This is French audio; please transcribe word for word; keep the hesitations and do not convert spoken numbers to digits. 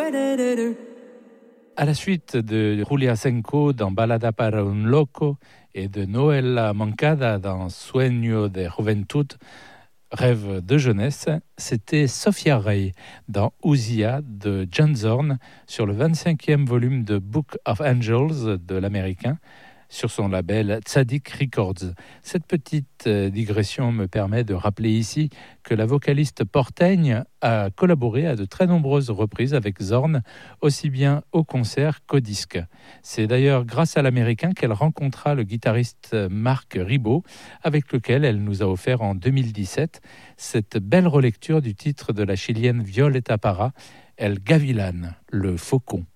À la suite de Julia Senko dans Balada para un Loco et de Noela Moncada dans Sueño de Juventud, Rêve de jeunesse, c'était Sophia Ray dans Usia de John Zorn sur le vingt-cinquième volume de Book of Angels de l'américain, sur son label Tzadik Records. Cette petite digression me permet de rappeler ici que la vocaliste porteigne a collaboré à de très nombreuses reprises avec Zorn, aussi bien au concert qu'au disque. C'est d'ailleurs grâce à l'américain qu'elle rencontra le guitariste Marc Ribot, avec lequel elle nous a offert en deux mille dix-sept cette belle relecture du titre de la chilienne Violeta Parra, El Gavilán, le faucon.